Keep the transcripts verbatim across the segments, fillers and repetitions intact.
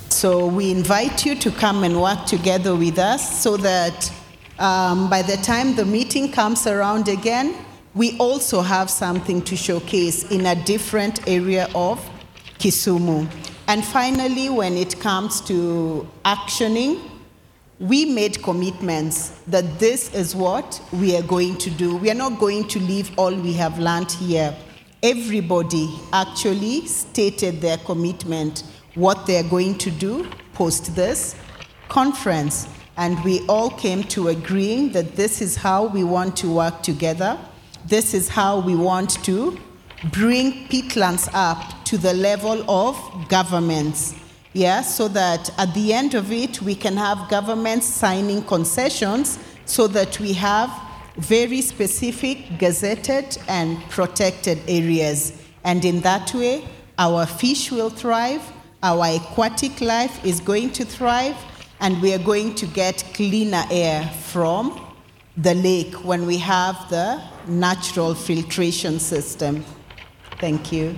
So we invite you to come and work together with us so that um, by the time the meeting comes around again, we also have something to showcase in a different area of Kisumu. And finally, when it comes to actioning, we made commitments that this is what we are going to do. We are not going to leave all we have learned here. Everybody actually stated their commitment, what they're going to do post this conference. And we all came to agreeing that this is how we want to work together. This is how we want to bring peatlands up to the level of governments. Yeah, so that at the end of it, we can have governments signing concessions so that we have very specific gazetted and protected areas. And in that way, our fish will thrive, our aquatic life is going to thrive, and we are going to get cleaner air from the lake when we have the natural filtration system. Thank you.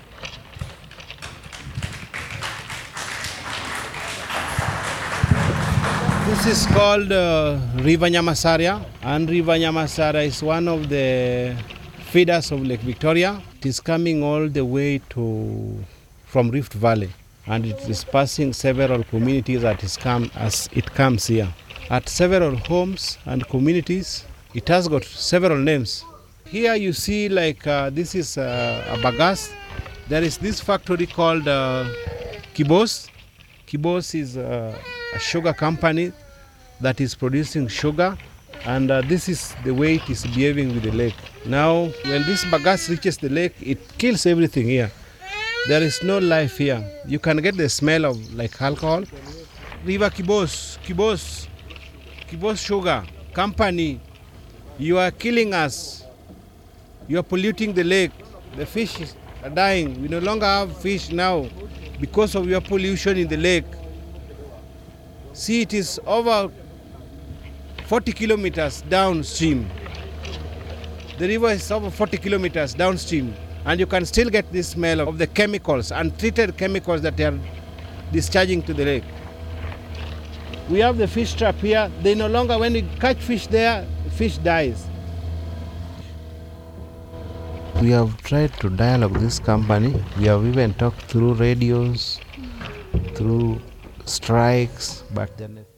This is called uh, River Nyamasaria, and River Nyamasaria is one of the feeders of Lake Victoria. It is coming all the way to from Rift Valley, and it is passing several communities as it, come, as it comes here. At several homes and communities, it has got several names. Here you see like uh, this is uh, a bagasse. There is this factory called uh, Kibos. Kibos is uh, a sugar company that is producing sugar, and uh, this is the way it is behaving with the lake. Now, when this bagasse reaches the lake, it kills everything here. There is no life here. You can get the smell of like alcohol. River Kibos, Kibos, Kibos Sugar Company, you are killing us. You are polluting the lake. The fish are dying. We no longer have fish now because of your pollution in the lake. See, it is over forty kilometers downstream. The river is over forty kilometers downstream, and you can still get this smell of the chemicals, untreated chemicals that they are discharging to the lake. We have the fish trap here. They no longer, when we catch fish there, the fish dies. We have tried to dialogue with this company. We have even talked through radios, through strikes, but then